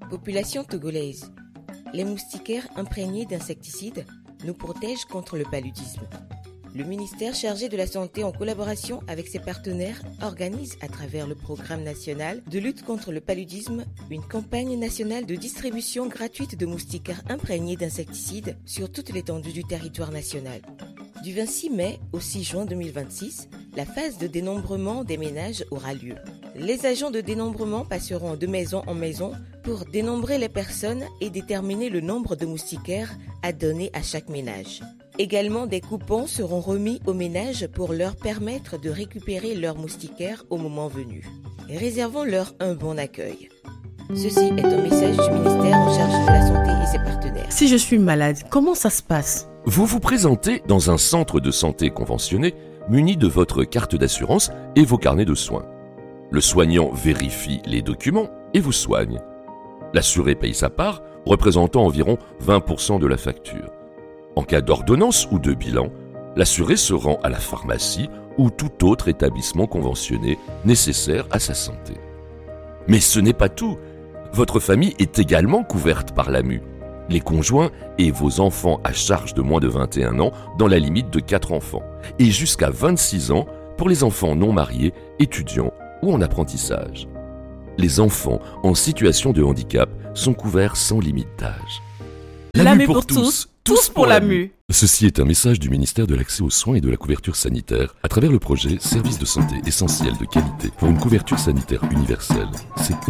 Population togolaise. Les moustiquaires imprégnés d'insecticides nous protègent contre le paludisme. Le ministère chargé de la Santé, en collaboration avec ses partenaires, organise à travers le programme national de lutte contre le paludisme une campagne nationale de distribution gratuite de moustiquaires imprégnés d'insecticides sur toute l'étendue du territoire national. Du 26 mai au 6 juin 2026, la phase de dénombrement des ménages aura lieu. Les agents de dénombrement passeront de maison en maison pour dénombrer les personnes et déterminer le nombre de moustiquaires à donner à chaque ménage. Également, des coupons seront remis aux ménages pour leur permettre de récupérer leurs moustiquaires au moment venu. Réservons-leur un bon accueil. Ceci est un message du ministère en charge de la Santé et ses partenaires. Si je suis malade, comment ça se passe ? Vous vous présentez dans un centre de santé conventionné muni de votre carte d'assurance et vos carnets de soins. Le soignant vérifie les documents et vous soigne. L'assuré paye sa part, représentant environ 20% de la facture. En cas d'ordonnance ou de bilan, l'assuré se rend à la pharmacie ou tout autre établissement conventionné nécessaire à sa santé. Mais ce n'est pas tout. Votre famille est également couverte par l'AMU. Les conjoints et vos enfants à charge de moins de 21 ans dans la limite de 4 enfants et jusqu'à 26 ans pour les enfants non mariés, étudiants ou en apprentissage. Les enfants en situation de handicap sont couverts sans limite d'âge. L'AMU pour tous, tous pour l'AMU. Ceci est un message du ministère de l'Accès aux soins et de la couverture sanitaire à travers le projet Services de santé essentiels de qualité pour une couverture sanitaire universelle. Sécu.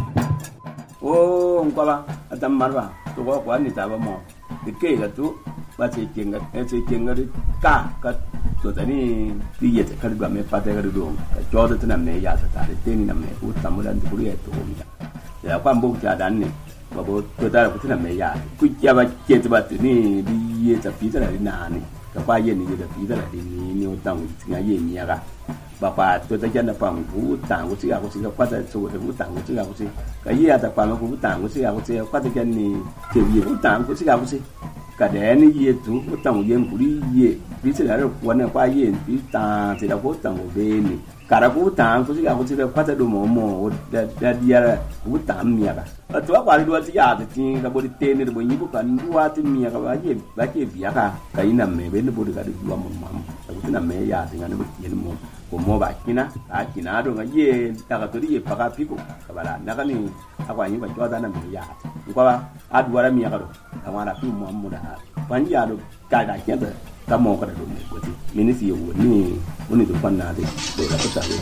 Oh, on va attendre marva. Tu vois quoi, ni t'as pas moi. De quel là tout, bah c'est kinga de ka. Tu t'as ni billet de calcul mais pas de calcul. Jordan tu n'as mais ya ça t'as été ni n'a mais ou t'as moulin de courir tout. Il y a pas un beau cadre ni. Babo tu t'as tu n'as mais ya. Kui ya ba qui te bat ni billet de pizza la ni. Kapa ye ni de pizza la ni autant tu n'as ye ni ya. Bapa tu t'as déjà pas un coup tant aussi à aussi pas de so de tant aussi à aussi. Cái ta pa nó cũng tàng aussi à aussi qua tới ni thì gì cũng tàng aussi à aussi. Cả đẻ ni gì tu cũng tàng yên cũng đi gì. Vì thế là quan này qua yên vì tàng thì là cũng tàng ở bên ni. Cả là cũng tàng aussi à aussi qua tới đồ mò đã đi ra cũng tàng mía cả. Ở chỗ qua đi đua thì à thì cái body tên này body như cũng cần đua thì mía cả vậy gì cả. Cái nằm mẹ bên nó body cái đua mồm. Cái nằm mẹ ya thì cái nó bị mồm. Como ba kina akina do ngaye daga to diye paka piko kabala nakani akwa yin ba joda na me ya ko ba adwara mi yakado kamara fi mu amuda ban ya do kada kenda kamo kada do me ko ti minisi yo ni woni do panna de la ko ta do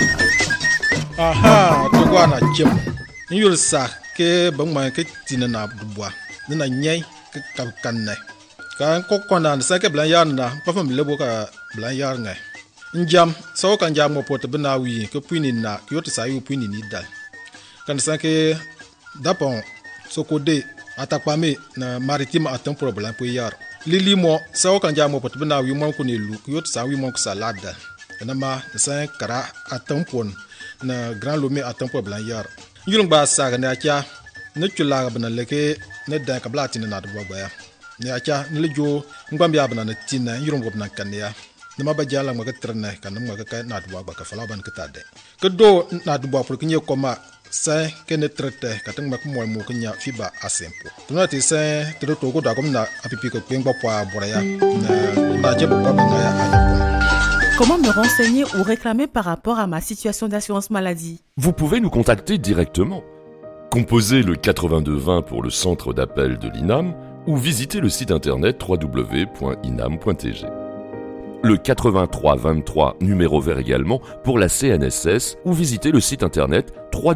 na aha to gwa na chem ni yul sa ke bang ma ke tinana dubwa na nyai ke kan ne kan ko kona sa ke blan ya na pa fam lebo ka blan ya ngai njam so kan jam mo pot bna wi ko puini na ko to sayu puini ni dal kan sanke dapon so ko de atakpa me na maritime atom problème pour yar lili mo so kan jam mo pot bna wi mo ko ne lu ko to sayu mo ko salade na ma san kara atom pon na grand lomé atom problème yar yulung ba sa na kya na chula bna leke na da ka blatin na do ba ne kya ne lejo ngam ya bna na tina yulung bna kan ya nama ba jala ma ka trene kan ma ka na duwa ba ka fala ban ka tade ka do na duwa pour kinye koma sa ke ne trete ka tang ma ko mo ko nya fiba asempo tuna ti sa to to ko da ko na apipi ko ngba pa boraya na je ba ba na ya. Comment me renseigner ou réclamer par rapport à ma situation d'assurance maladie ? Vous pouvez nous contacter directement. Composez le 8220 pour le centre d'appel de l'INAM ou visitez le site internet www.inam.tg. Le 8323 numéro vert également pour la CNSS ou visitez le site internet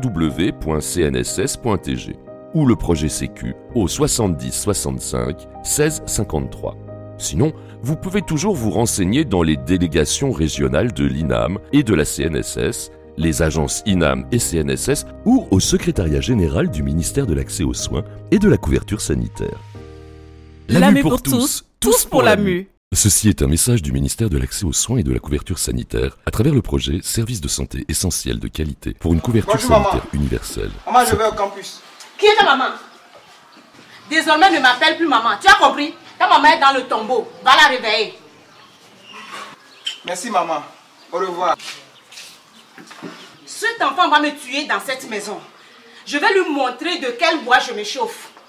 www.cnss.tg ou le projet Sécu au 70 65 16 53. Sinon, vous pouvez toujours vous renseigner dans les délégations régionales de l'INAM et de la CNSS, les agences INAM et CNSS ou au secrétariat général du ministère de l'Accès aux soins et de la couverture sanitaire. L'AMU pour tous, tous pour l'AMU. Ceci est un message du ministère de l'Accès aux soins et de la couverture sanitaire à travers le projet Services de santé essentiels de qualité pour une couverture sanitaire universelle. Maman, je vais au campus. Qui est ta maman? Désormais, ne m'appelle plus maman. Tu as compris? Ta maman est dans le tombeau. Va la réveiller. Merci, maman. Au revoir. Cet enfant va me tuer dans cette maison. Je vais lui montrer de quel bois je me chauffe.